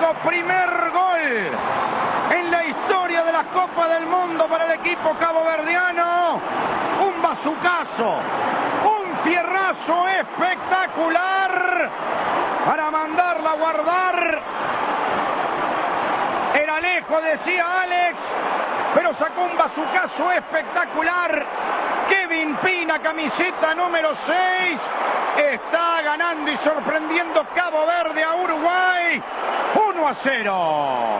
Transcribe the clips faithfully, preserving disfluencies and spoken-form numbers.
México, primer gol en la historia de la Copa del Mundo para el equipo caboverdiano. Un bazucazo, un fierrazo espectacular para mandarla a guardar. Era lejos, decía Alex, pero sacó un bazucazo espectacular. Kevin Pina, camiseta número seis, está ganando y sorprendiendo Cabo Verde a Uruguay, uno a cero.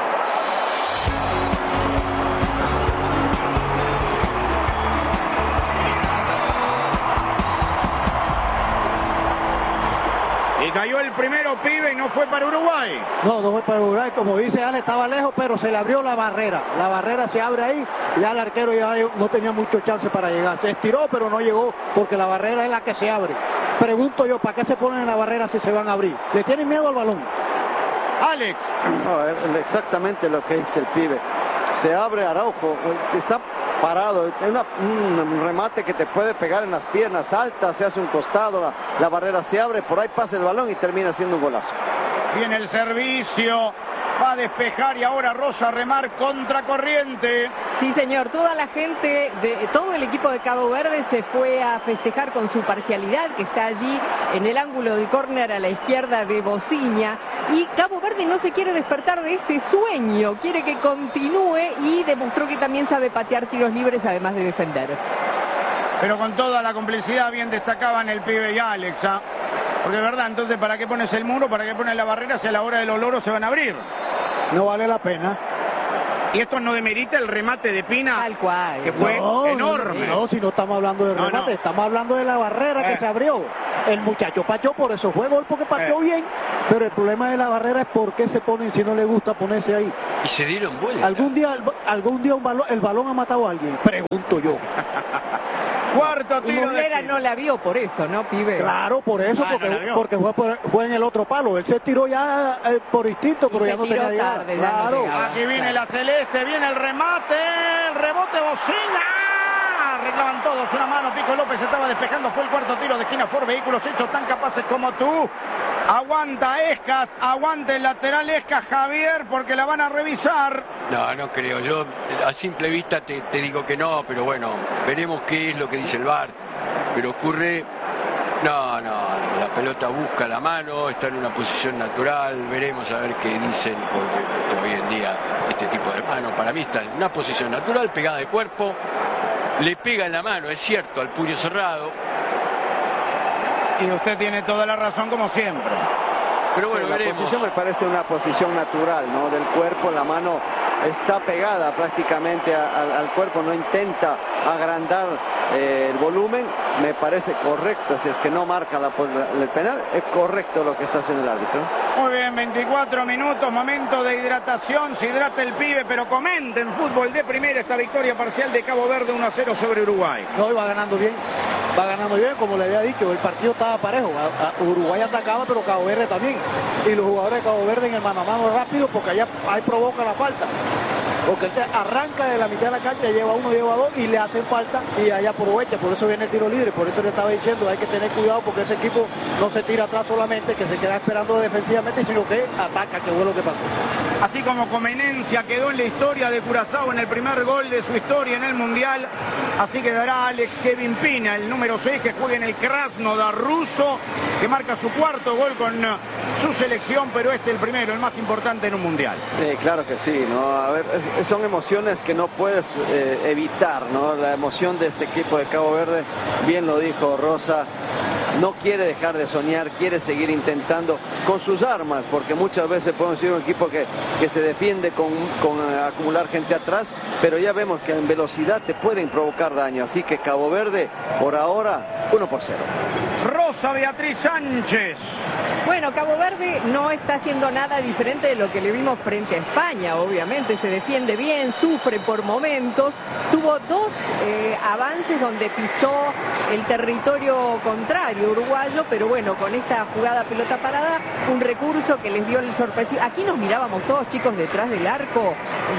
Y cayó el primero, pibe, y no fue para Uruguay. No, no fue para Uruguay. Como dice Ale, estaba lejos, pero se le abrió la barrera. La barrera se abre ahí. Ya el arquero ya no tenía mucho chance para llegar. Se estiró, pero no llegó, porque la barrera es la que se abre. Pregunto yo, ¿para qué se ponen en la barrera si se van a abrir? ¿Le tienen miedo al balón? Alex. No, es exactamente lo que dice el pibe. Se abre Araujo, está parado, es una, un remate que te puede pegar en las piernas altas, se hace un costado, la, la barrera se abre, por ahí pasa el balón y termina siendo un golazo. Viene el servicio, va a despejar y ahora Rosa a remar contracorriente. Sí, señor, toda la gente, de todo el equipo de Cabo Verde se fue a festejar con su parcialidad, que está allí en el ángulo de córner a la izquierda de Bociña. Y Cabo Verde no se quiere despertar de este sueño, quiere que continúe y demostró que también sabe patear tiros libres además de defender. Pero con toda la complicidad bien destacaban el pibe y Alex, ¿eh? Porque de verdad, entonces, ¿para qué pones el muro? ¿Para qué pones la barrera? Si a la hora de los loros se van a abrir. No vale la pena. Y esto no demerita el remate de Pina, Tal cual. que fue no, enorme. No, no, si no estamos hablando de remate, no, no. estamos hablando de la barrera eh. que se abrió. El muchacho pateó, por eso fue gol, porque pateó eh. bien. Pero el problema de la barrera es por qué se ponen si no le gusta ponerse ahí. Y se dieron vuelta. Algún día, algún día un balón, el balón ha matado a alguien, pregunto yo. Cuarto tiro. Y Muslera no la vio por eso, ¿no, pibe? Claro, por eso, ah, porque, no porque fue, por, fue en el otro palo. Él se tiró ya eh, por instinto, pero ya no tenía tarde, ya. Claro. No Aquí viene la celeste, viene el remate, el rebote, Bocina. Reclaman todos una mano, Pico López estaba despejando, fue el cuarto tiro de esquina. Ford Vehículos hechos tan capaces como tú. Aguanta Escas, aguanta el lateral Escas, Javier, porque la van a revisar. No, no creo. Yo a simple vista te, te digo que no, pero bueno, veremos qué es lo que dice el V A R. Pero ocurre... No, no, la pelota busca la mano, está en una posición natural, veremos a ver qué dicen, porque hoy en día este tipo de mano para mí está en una posición natural, pegada de cuerpo, le pega en la mano, es cierto, al puño cerrado. Y usted tiene toda la razón como siempre. Pero bueno, sí, la veremos. posición me parece una posición natural, ¿no? Del cuerpo, la mano está pegada prácticamente a, a, al cuerpo, no intenta agrandar eh, el volumen. Me parece correcto, si es que no marca la, la, el penal, es correcto lo que está haciendo el árbitro. Muy bien, veinticuatro minutos, momento de hidratación, se hidrata el pibe, pero comenten fútbol de primera esta victoria parcial de Cabo Verde uno a cero sobre Uruguay. No, va ganando bien, va ganando bien, como le había dicho, el partido estaba parejo, a, a Uruguay atacaba, pero Cabo Verde también, y los jugadores de Cabo Verde en el mano a mano rápido, porque allá ahí provoca la falta. Porque arranca de la mitad de la cancha, lleva uno, lleva dos y le hacen falta y allá aprovecha, por eso viene el tiro libre, por eso le estaba diciendo, hay que tener cuidado porque ese equipo no se tira atrás solamente, que se queda esperando defensivamente, sino que ataca, que fue lo que pasó. Así como Comenencia quedó en la historia de Curazao en el primer gol de su historia en el Mundial, así quedará Alex Kevin Pina, el número seis, que juega en el Krasnodar ruso, que marca su cuarto gol con su selección, pero este es el primero, el más importante en un Mundial. Sí, claro que sí, ¿no? A ver, es, son emociones que no puedes eh, evitar, ¿no? La emoción de este equipo de Cabo Verde, bien lo dijo Rosa, no quiere dejar de soñar, quiere seguir intentando con sus armas, porque muchas veces podemos ser un equipo que, que se defiende con, con uh, acumular gente atrás, pero ya vemos que en velocidad te pueden provocar daño, así que Cabo Verde, por ahora, uno por cero. Rosa Beatriz Sánchez. Bueno, Cabo Verde no está haciendo nada diferente de lo que le vimos frente a España, obviamente, se defiende bien, sufre por momentos, tuvo dos eh, avances donde pisó el territorio contrario uruguayo, pero bueno, con esta jugada pelota parada, un recurso que les dio el sorpresivo. Aquí nos mirábamos todos, chicos, detrás del arco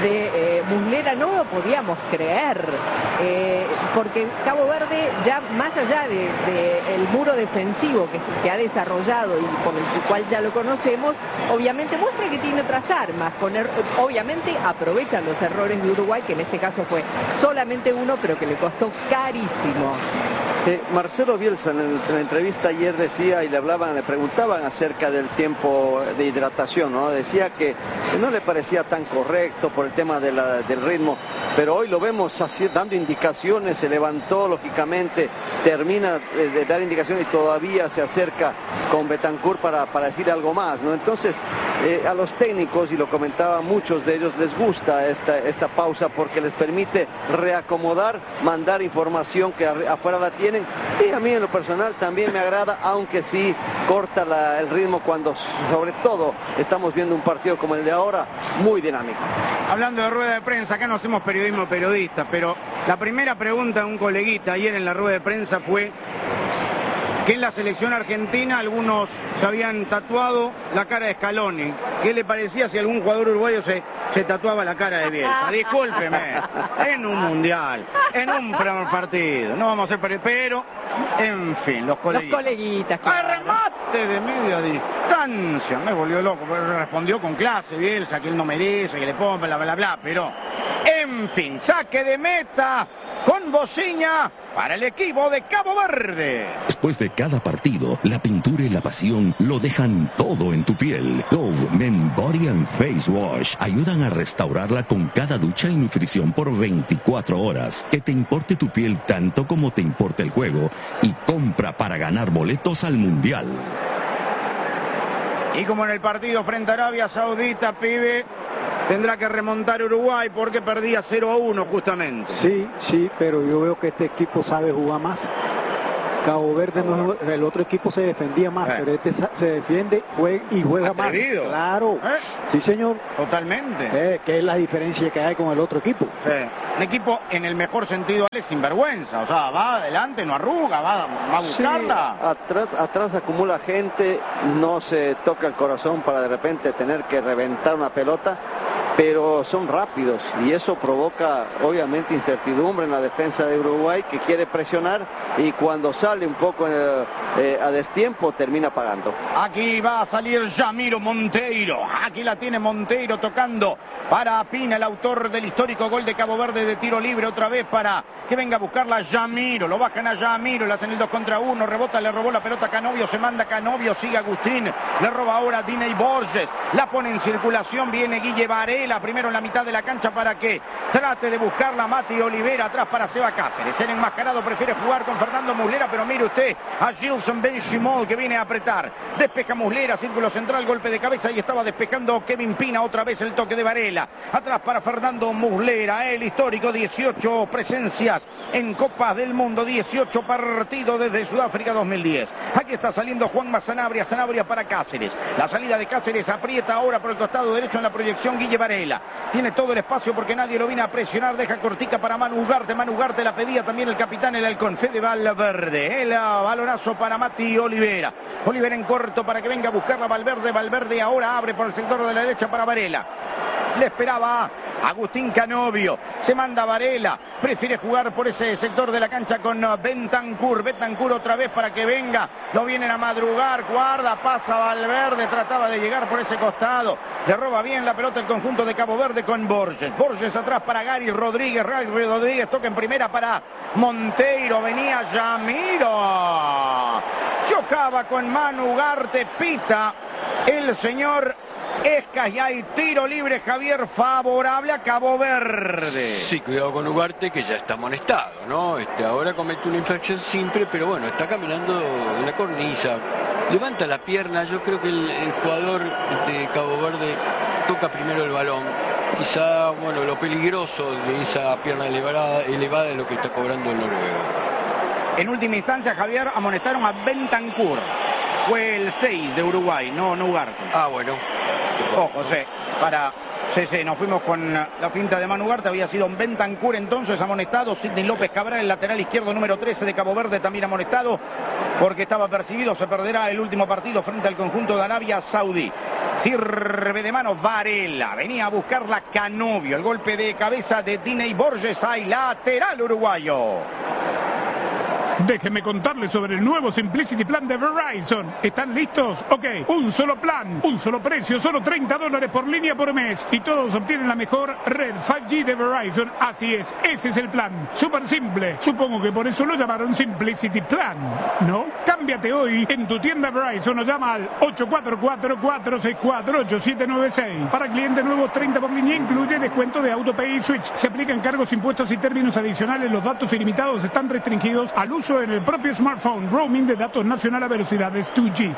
de eh, Muslera, no lo podíamos creer, eh, porque Cabo Verde, ya más allá del de, de el muro defensivo que, que ha desarrollado y por del cual ya lo conocemos, obviamente muestra que tiene otras armas. Poner, obviamente aprovechan los errores de Uruguay, que en este caso fue solamente uno, pero que le costó carísimo. Eh, Marcelo Bielsa en, el, en la entrevista ayer decía y le hablaban, le preguntaban acerca del tiempo de hidratación, ¿no? Decía que no le parecía tan correcto por el tema de la, del ritmo, pero hoy lo vemos así, dando indicaciones, se levantó lógicamente, termina de, de dar indicaciones y todavía se acerca con Betancur para, para decir algo más, ¿no? Entonces, eh, a los técnicos, y lo comentaban muchos de ellos, les gusta esta, esta pausa porque les permite reacomodar, mandar información que afuera la tiene. Y a mí en lo personal también me agrada, aunque sí corta la, el ritmo cuando sobre todo estamos viendo un partido como el de ahora, muy dinámico. Hablando de rueda de prensa, acá no hacemos periodismo periodista, pero la primera pregunta de un coleguita ayer en la rueda de prensa fue que en la selección argentina algunos se habían tatuado la cara de Scaloni. ¿Qué le parecía si algún jugador uruguayo se, se tatuaba la cara de Bielsa? Discúlpeme, en un mundial, en un primer partido, no vamos a hacer periodismo, pero, en fin, los coleguitas. Los coleguitas, claro. ¡A remate de media distancia! Me volvió loco, pero respondió con clase Bielsa, que él no merece, que le ponga, bla, bla, bla, pero, en fin, saque de meta con bocina para el equipo de Cabo Verde. Después de cada partido, la pintura y la pasión lo dejan todo en tu piel. Dove Men Body and Face Wash ayudan a restaurarla con cada ducha y nutrición por veinticuatro horas. Que te importe tu piel tanto como te importa el juego y compra para ganar boletos al Mundial. Y como en el partido frente a Arabia Saudita, pibe, tendrá que remontar Uruguay porque perdía cero a uno justamente. Sí, sí, pero yo veo que este equipo sabe jugar más. Cabo Verde, no, el otro equipo se defendía más, eh. pero este se defiende juega, y juega ¿Atrevido? más. Claro, ¿Eh? Sí, señor. Totalmente. Eh, que es la diferencia que hay con el otro equipo. Eh. Un equipo, en el mejor sentido, es sinvergüenza. O sea, va adelante, no arruga, va, va a buscarla. Sí, atrás, atrás acumula gente, no se toca el corazón para de repente tener que reventar una pelota, pero son rápidos y eso provoca obviamente incertidumbre en la defensa de Uruguay, que quiere presionar y cuando sale un poco eh, eh, a destiempo termina pagando. Aquí va a salir Yamiro Monteiro. Aquí la tiene Monteiro tocando para Pina, el autor del histórico gol de Cabo Verde de tiro libre, otra vez para que venga a buscarla Yamiro. Lo bajan a Yamiro, le hacen el dos contra uno, rebota, le robó la pelota a Canovio, se manda Canovio, sigue Agustín, le roba ahora a Diney Borges, la pone en circulación, viene Guille Varela primero en la mitad de la cancha para que trate de buscarla Mati Olivera, atrás para Seba Cáceres. El enmascarado prefiere jugar con Fernando Muslera, pero mire usted a Gilson Benchimol que viene a apretar. Despeja Muslera, círculo central, golpe de cabeza y estaba despejando Kevin Pina, otra vez el toque de Varela. Atrás para Fernando Muslera, el histórico, dieciocho presencias en Copas del Mundo, dieciocho partidos desde Sudáfrica dos mil diez. Aquí está saliendo Juanma Sanabria, Sanabria para Cáceres. La salida de Cáceres aprieta ahora por el costado derecho en la proyección Guille Varela. Tiene todo el espacio porque nadie lo viene a presionar. Deja cortica para Manu Ugarte. Manu Ugarte la pedía también el capitán, el halcón Fede Valverde. El balonazo para Mati Olivera. Olivera en corto para que venga a buscarla Valverde. Valverde ahora abre por el sector de la derecha para Varela. Le esperaba Agustín Canovio, se manda Varela, prefiere jugar por ese sector de la cancha con Bentancur, Bentancur otra vez para que venga, lo vienen a madrugar, guarda, pasa Valverde, trataba de llegar por ese costado, le roba bien la pelota el conjunto de Cabo Verde con Borges, Borges atrás para Gary Rodríguez, Gary Rodríguez toca en primera para Monteiro, venía Yamiro, chocaba con Manu Ugarte, pita el señor Escas y hay tiro libre, Javier, favorable a Cabo Verde. Sí, cuidado con Ugarte, que ya está amonestado, ¿no? Este, ahora comete una infracción simple, pero bueno, está caminando en la cornisa. Levanta la pierna, yo creo que el, el jugador de Cabo Verde toca primero el balón. Quizá, bueno, lo peligroso de esa pierna elevada, elevada es lo que está cobrando el noruego. En última instancia, Javier, amonestaron a Bentancur. Fue el seis de Uruguay, no, no Ugarte. Ah, bueno. Ojo, sí, para... Sí, sí, nos fuimos con la finta de Manu Ugarte, había sido un Bentancur entonces amonestado, Sidney López Cabral, el lateral izquierdo número trece de Cabo Verde, también amonestado, porque estaba percibido, se perderá el último partido frente al conjunto de Arabia Saudí. Sirve de mano Varela, venía a buscarla Canovio, el golpe de cabeza de Diney Borges, hay lateral uruguayo. Déjenme contarles sobre el nuevo Simplicity Plan de Verizon. ¿Están listos? Ok, un solo plan, un solo precio, solo treinta dólares por línea por mes. Y todos obtienen la mejor red cinco G de Verizon. Así es, ese es el plan. Súper simple. Supongo que por eso lo llamaron Simplicity Plan, ¿no? Cámbiate hoy en tu tienda Verizon o llama al ocho cuatro cuatro, cuatro seis cuatro, ocho siete nueve seis. Para clientes nuevos, treinta por línea, incluye descuento de AutoPay y Switch. Se aplican cargos, impuestos y términos adicionales. Los datos ilimitados están restringidos al uso en el propio smartphone. Roaming de datos nacional a velocidades dos G.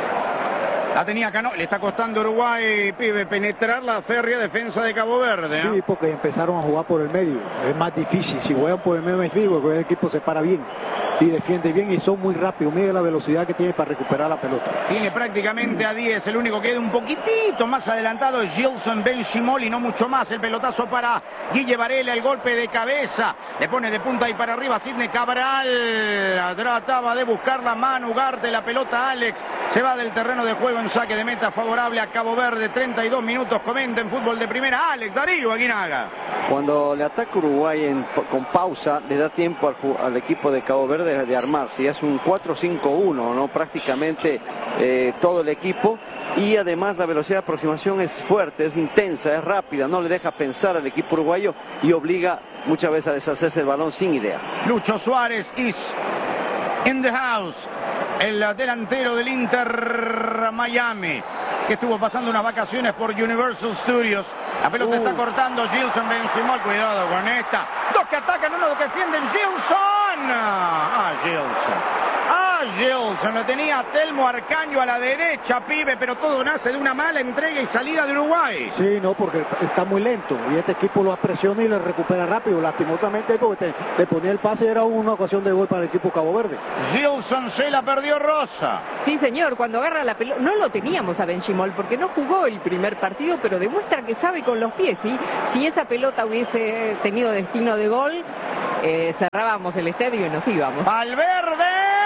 La tenía Cano, le está costando a Uruguay, pibe, penetrar la férrea defensa de Cabo Verde, ¿no? Sí, porque empezaron a jugar por el medio. Es más difícil. Si juegan por el medio es difícil porque el equipo se para bien y defiende bien y son muy rápidos. Mide la velocidad que tiene para recuperar la pelota. Tiene prácticamente a diez. El único que queda un poquitito más adelantado es Gilson Benchimol y no mucho más. El pelotazo para Guille Varela, el golpe de cabeza. Le pone de punta y para arriba Sidney Cabral. Trataba de buscar la mano Ugarte, la pelota Alex. Se va del terreno de juego en saque de meta favorable a Cabo Verde. treinta y dos minutos, comenta en fútbol de primera Alex Darío Aguinaga. Cuando le ataca Uruguay en, con pausa, le da tiempo al, al equipo de Cabo Verde de armarse. Ya es un cuatro cinco uno, ¿no? Prácticamente eh, todo el equipo. Y además la velocidad de aproximación es fuerte, es intensa, es rápida. No le deja pensar al equipo uruguayo y obliga muchas veces a deshacerse el balón sin idea. Lucho Suárez is in the house. El delantero del Inter Miami, que estuvo pasando unas vacaciones por Universal Studios. La pelota uh. está cortando Gilson Benchimol. Cuidado con esta. Dos que atacan, uno que defienden. Gilson. Ah, Gilson. Ah, Gilson. Lo tenía Telmo Arcaño a la derecha, pibe, pero todo nace de una mala entrega y salida de Uruguay. Sí, no, porque está muy lento y este equipo lo presiona y le recupera rápido. Lastimosamente, porque te, le ponía el pase, era una ocasión de gol para el equipo Cabo Verde. Gilson se la perdió Rosa. Sí, señor, cuando agarra la pelota, no lo teníamos a Benchimol porque no jugó el primer partido, pero demuestra que sabe con los pies, ¿sí? Si esa pelota hubiese tenido destino de gol, eh, cerrábamos el estadio y nos íbamos. Valverde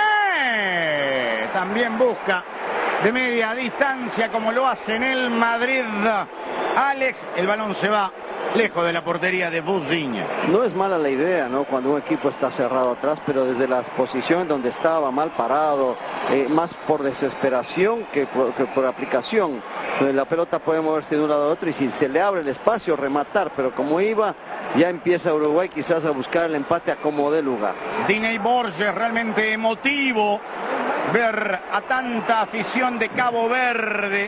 también busca de media distancia como lo hace en el Madrid. Alex, el balón se va lejos de la portería de Buziña. No es mala la idea, ¿no? Cuando un equipo está cerrado atrás, pero desde las posiciones donde estaba mal parado, eh, más por desesperación que por, que por aplicación. Entonces, la pelota puede moverse de un lado a otro y si se le abre el espacio, rematar, pero como iba, ya empieza Uruguay quizás a buscar el empate a como dé lugar. Diney Borges, realmente emotivo ver a tanta afición de Cabo Verde,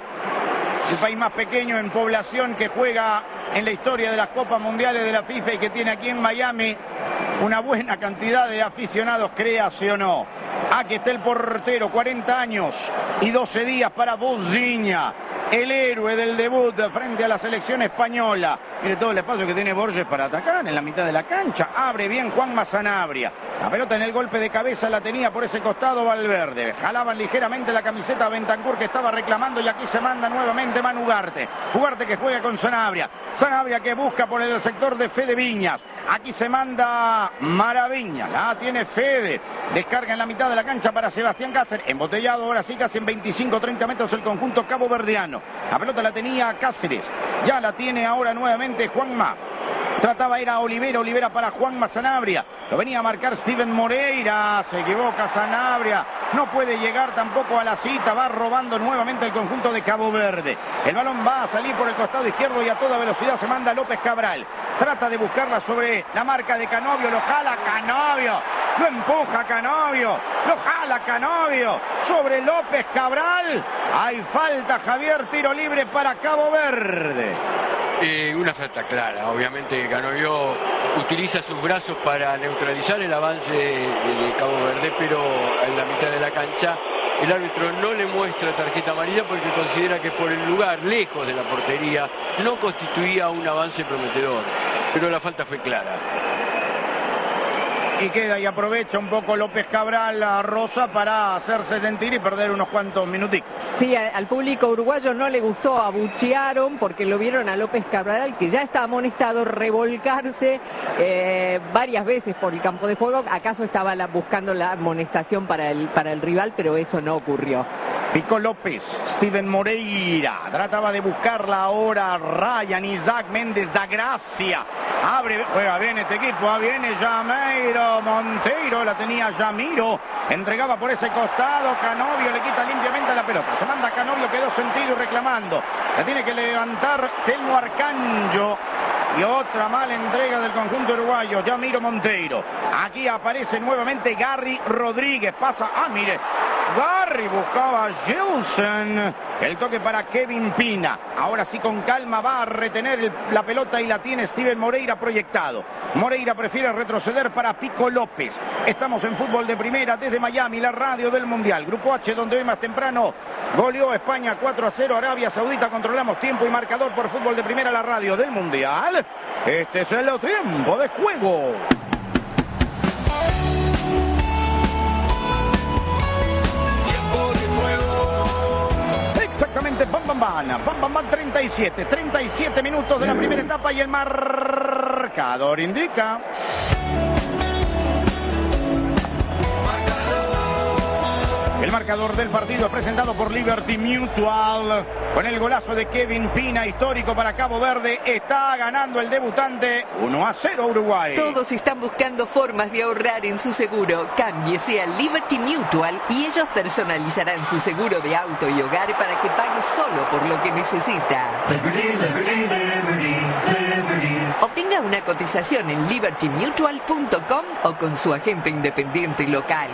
el país más pequeño en población que juega en la historia de las Copas Mundiales de la FIFA y que tiene aquí en Miami una buena cantidad de aficionados, créase o no. Aquí está el portero, cuarenta años y doce días para Buziña, el héroe del debut frente a la selección española. Mire todo el espacio que tiene Borges para atacar en la mitad de la cancha. Abre bien Juanma Sanabria. La pelota en el golpe de cabeza la tenía por ese costado Valverde. Jalaban ligeramente la camiseta a Bentancur que estaba reclamando y aquí se manda nuevamente Manu Ugarte. Ugarte que juega con Sanabria. Sanabria que busca por el sector de Fede Viñas. Aquí se manda Maraviña. La tiene Fede. Descarga en la mitad de la cancha para Sebastián Cáceres. Embotellado ahora sí casi en veinticinco treinta metros el conjunto caboverdiano. La pelota la tenía Cáceres. Ya la tiene ahora nuevamente Juanma. Trataba ir a Olivera, Olivera para Juanma Sanabria. Lo venía a marcar Steven Moreira. Se equivoca Sanabria. No puede llegar tampoco a la cita. Va robando nuevamente el conjunto de Cabo Verde. El balón va a salir por el costado izquierdo y a toda velocidad se manda López Cabral. Trata de buscarla sobre la marca de Canovio. Lo jala Canovio. Lo empuja Canovio. Lo jala Canovio. Sobre López Cabral. Hay falta, Javier. Tiro libre para Cabo Verde. Eh, una falta clara, obviamente Canovio utiliza sus brazos para neutralizar el avance de, de Cabo Verde, pero en la mitad de la cancha el árbitro no le muestra tarjeta amarilla porque considera que por el lugar lejos de la portería no constituía un avance prometedor, pero la falta fue clara. Y queda y aprovecha un poco López Cabral a Rosa para hacerse sentir y perder unos cuantos minutitos. Sí, al público uruguayo no le gustó, abuchearon porque lo vieron a López Cabral, que ya está amonestado, revolcarse eh, varias veces por el campo de juego. ¿Acaso estaba la, buscando la amonestación para el, para el rival? Pero eso no ocurrió. Pico López, Steven Moreira, trataba de buscarla ahora Ryan Isaac Méndez da Gracia. Abre, juega bien este equipo, ah, viene Yamiro Monteiro, la tenía Yamiro, entregaba por ese costado, Canovio le quita limpiamente la pelota, se manda Canovio, quedó sentido y reclamando, la tiene que levantar Telmo Arcanjo. Y otra mala entrega del conjunto uruguayo, Yamiro Monteiro. Aquí aparece nuevamente Gary Rodríguez. Pasa, ah, mire, Gary buscaba a Gilson. El toque para Kevin Pina. Ahora sí con calma va a retener el, la pelota y la tiene Steven Moreira proyectado. Moreira prefiere retroceder para Pico López. Estamos en Fútbol de Primera desde Miami, la radio del Mundial. Grupo H, donde hoy más temprano goleó España cuatro a cero Arabia Saudita. Controlamos tiempo y marcador por Fútbol de Primera, la radio del Mundial. Este es el tiempo de juego. Tiempo de juego. Exactamente, bam, bam, bam, bam, bam, bam, treinta y siete, treinta y siete minutos de la primera etapa y el marcador indica... El marcador del partido es presentado por Liberty Mutual. Con el golazo de Kevin Pina, histórico para Cabo Verde. Está ganando el debutante uno a cero Uruguay. Todos están buscando formas de ahorrar en su seguro. Cámbiese a Liberty Mutual y ellos personalizarán su seguro de auto y hogar para que pague solo por lo que necesita. Liberty, Liberty, Liberty, Liberty. Obtenga una cotización en liberty mutual punto com o con su agente independiente local.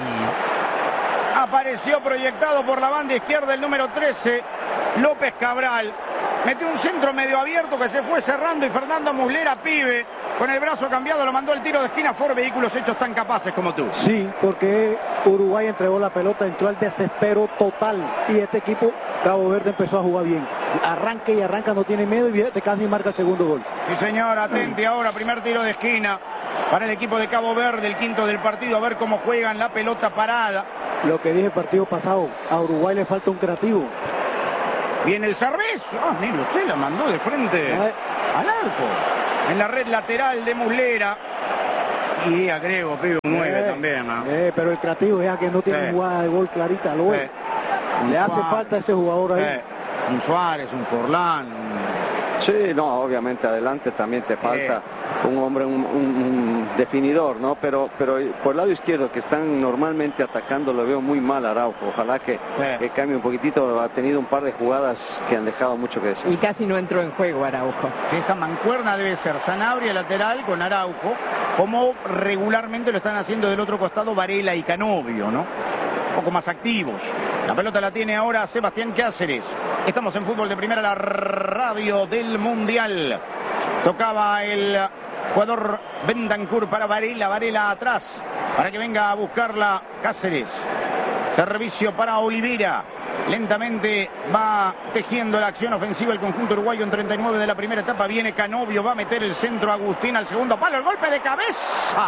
Apareció proyectado por la banda izquierda el número trece, López Cabral. Metió un centro medio abierto que se fue cerrando y Fernando Muslera, pibe, con el brazo cambiado, lo mandó al tiro de esquina. Ford Vehículos hechos tan capaces como tú. Sí, porque Uruguay entregó la pelota, entró al desespero total y este equipo, Cabo Verde, empezó a jugar bien. Arranca y arranca, no tiene miedo y de casi marca el segundo gol. Sí, señor, atente ahora, primer tiro de esquina para el equipo de Cabo Verde, el quinto del partido, a ver cómo juegan la pelota parada. Lo que dije el partido pasado, a Uruguay le falta un creativo. Viene el servicio. Ah, mire, usted la mandó de frente al arco. En la red lateral de Muslera. Y agrego, pibe, un nueve eh, también, ¿no? Eh, pero el creativo es que no tiene eh. jugada de gol clarita, lo es. Eh. Le hace Suárez. falta ese jugador ahí. Eh. Un Suárez, un Forlán. Sí, no, obviamente adelante también te falta Eh. un hombre, un, un- un definidor, ¿no? Pero, pero por el lado izquierdo, que están normalmente atacando, lo veo muy mal Araujo. Ojalá que, Sí. que cambie un poquitito. Ha tenido un par de jugadas que han dejado mucho que decir. Y casi no entró en juego Araujo. Esa mancuerna debe ser Sanabria lateral con Araujo, como regularmente lo están haciendo del otro costado Varela y Canovio, ¿no? Un poco más activos. La pelota la tiene ahora Sebastián Cáceres. Estamos en Fútbol de Primera, la radio del Mundial. Tocaba el jugador Bentancur para Varela, Varela atrás, para que venga a buscarla Cáceres. Servicio para Olivera. Lentamente va tejiendo la acción ofensiva el conjunto uruguayo en treinta y nueve de la primera etapa. Viene Canovio, va a meter el centro Agustín al segundo palo. El golpe de cabeza.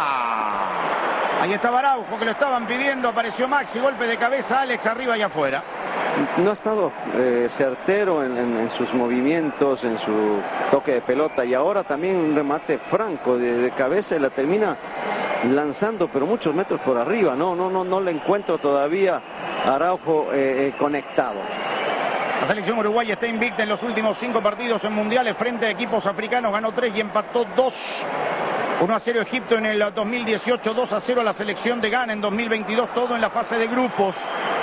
Ahí estaba Araujo, que lo estaban pidiendo. Apareció Maxi, golpe de cabeza. Alex arriba y afuera. No ha estado eh, certero en, en- en sus movimientos, en su toque de pelota, y ahora también un remate franco de, de cabeza y la termina lanzando, pero muchos metros por arriba. No, no, no, no le encuentro todavía a Araujo eh, eh, conectado. La selección uruguaya está invicta en los últimos cinco partidos en mundiales frente a equipos africanos. Ganó tres y empató dos. uno a cero Egipto en el dos mil dieciocho, dos a cero a la selección de Ghana en dos mil veintidós, todo en la fase de grupos.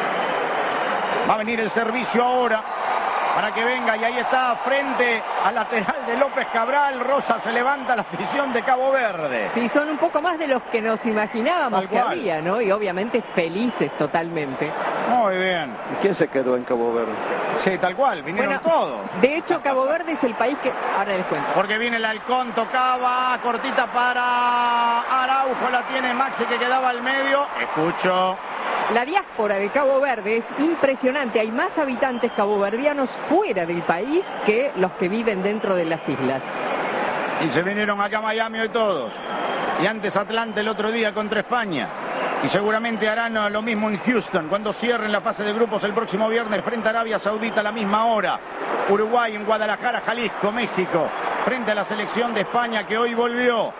Va a venir el servicio ahora para que venga, y ahí está frente al lateral de López Cabral. Rosa, se levanta la afición de Cabo Verde. Sí, son un poco más de los que nos imaginábamos Tal que cual. había, ¿no? Y obviamente felices totalmente. Muy bien. ¿Quién se quedó en Cabo Verde? Sí, tal cual, vinieron Bueno, todos. De hecho, Cabo Verde es el país que... Ahora les cuento. Porque viene el halcón, tocaba, cortita para Araujo, la tiene Maxi que quedaba al medio. Escucho. La diáspora de Cabo Verde es impresionante. Hay más habitantes caboverdianos fuera del país que los que viven dentro de las islas. Y se vinieron acá a Miami hoy todos. Y antes Atlanta el otro día contra España. Y seguramente harán lo mismo en Houston cuando cierren la fase de grupos el próximo viernes frente a Arabia Saudita a la misma hora. Uruguay en Guadalajara, Jalisco, México, frente a la selección de España que hoy volvió.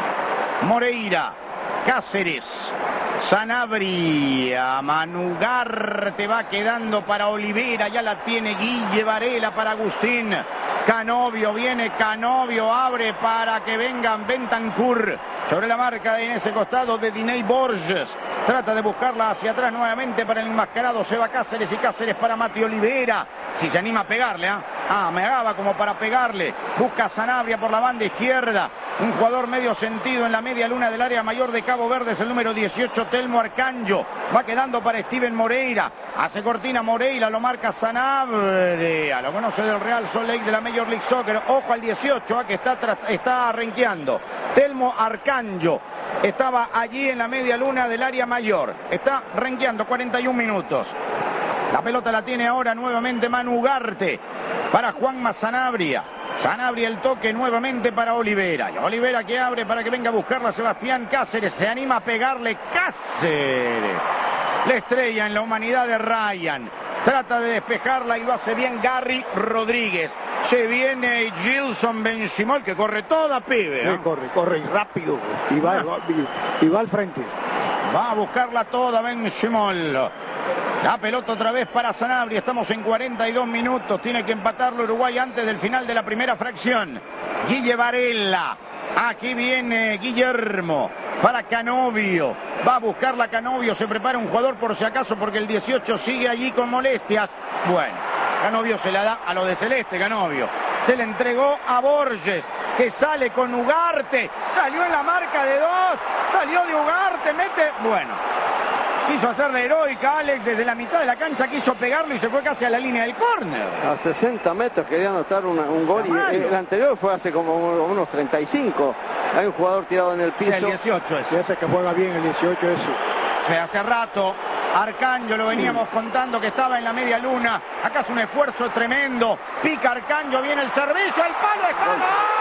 Moreira, Cáceres, Sanabria, Manugarte va quedando para Olivera, ya la tiene Guille Varela para Agustín. Canovio, viene Canovio, abre para que vengan Bentancur. Sobre la marca en ese costado de Diney Borges. Trata de buscarla hacia atrás nuevamente para el enmascarado Seba Cáceres y Cáceres para Mati Olivera. Si se anima a pegarle, ¿ah? ¿eh? Ah, me agaba como para pegarle. Busca Sanabria por la banda izquierda. Un jugador medio sentido en la media luna del área mayor de Cabo Verde es el número dieciocho, Telmo Arcanjo. Va quedando para Steven Moreira. Hace cortina Moreira, lo marca Sanabria. Lo conoce del Real Salt Lake de la Major League Soccer. Ojo al dieciocho, ¿eh? que está, está renqueando. Telmo Arcanjo. Estaba allí en la media luna del área mayor. Está renqueando cuarenta y un minutos. La pelota la tiene ahora nuevamente Manu Ugarte para Juanma Sanabria. Sanabria el toque nuevamente para Olivera. Y Olivera que abre para que venga a buscarla Sebastián Cáceres. Se anima a pegarle Cáceres. La estrella en la humanidad de Ryan. Trata de despejarla y lo hace bien Gary Rodríguez. Se viene Gilson Benchimol que corre toda, pibe. ¿eh? Sí, corre, corre rápido. Y va, va, y va al frente. Va a buscarla toda Benchimol. La pelota otra vez para Sanabria. Estamos en cuarenta y dos minutos. Tiene que empatarlo Uruguay antes del final de la primera fracción. Guille Varela. Aquí viene Guillermo para Canovio. Va a buscarla Canovio. Se prepara un jugador por si acaso porque el dieciocho sigue allí con molestias. Bueno, Canovio se la da a lo de Celeste. Canovio se le entregó a Borges, que sale con Ugarte. Salió en la marca de dos. Salió de Ugarte. Mete. Bueno. Quiso hacerle heroica Alex desde la mitad de la cancha, quiso pegarlo y se fue casi a la línea del córner. A sesenta metros quería anotar una, un gol y el anterior fue hace como unos treinta y cinco. Hay un jugador tirado en el piso. El dieciocho es. Y ese que juega bien, el dieciocho es. Sí, hace rato Arcanjo lo veníamos contando que estaba en la media luna. Acá es un esfuerzo tremendo. Pica Arcanjo, viene el servicio, el palo está.